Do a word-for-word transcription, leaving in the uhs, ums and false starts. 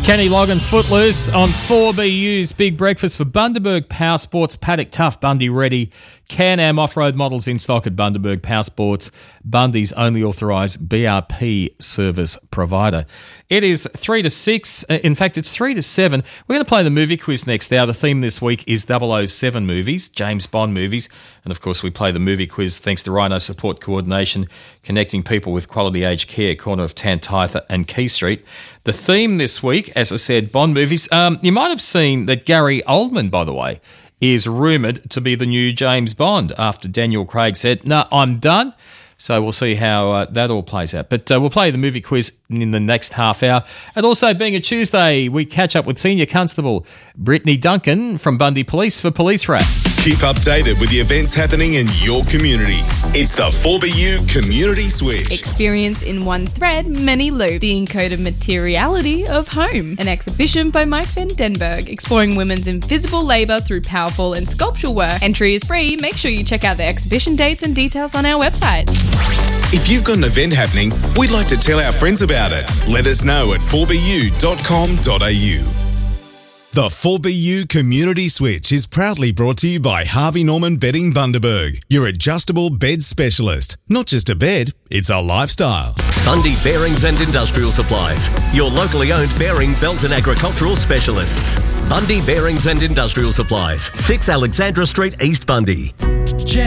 Kenny Loggins, Footloose on four B U's Big Breakfast for Bundaberg Power Sports, Paddock Tough, Bundy Ready, Can-Am off-road models in stock at Bundaberg Power Sports, Bundy's only authorised B R P service provider. It is three to six. In fact, it's three to seven. We're going to play the movie quiz next hour. The theme this week is double oh seven movies, James Bond movies. And, of course, we play the movie quiz thanks to Rhino Support Coordination, connecting people with quality aged care, corner of Tantytha and Key Street. The theme this week, as I said, Bond movies. Um, you might have seen that Gary Oldman, by the way, is rumoured to be the new James Bond after Daniel Craig said, no, I'm done. So we'll see how uh, that all plays out. But uh, we'll play the movie quiz in the next half hour. And also, being a Tuesday, we catch up with Senior Constable Brittany Duncan from Bundy Police for Police Wrap. Keep updated with the events happening in your community. It's the four B U Community Switch. Experience in one thread, many loops. The encoded materiality of home. An exhibition by Mike van Denberg, exploring women's invisible labour through powerful and sculptural work. Entry is free. Make sure you check out the exhibition dates and details on our website. If you've got an event happening, we'd like to tell our friends about it. Let us know at four b u dot com dot a u. The four B U Community Switch is proudly brought to you by Harvey Norman Bedding Bundaberg, your adjustable bed specialist. Not just a bed, it's a lifestyle. Bundy Bearings and Industrial Supplies, your locally owned bearing, belt and agricultural specialists. Bundy Bearings and Industrial Supplies, six Alexandra Street, East Bundy.